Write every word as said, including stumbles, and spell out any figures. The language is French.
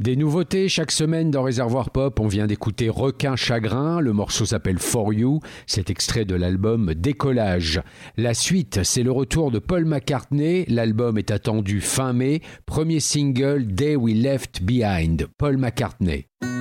Des nouveautés chaque semaine dans Réservoir Pop. On vient d'écouter Requin Chagrin. Le morceau s'appelle For You. C'est extrait de l'album Décollage. La suite, c'est le retour de Paul McCartney. L'album est attendu fin mai. Premier single, Day We Left Behind. Paul McCartney.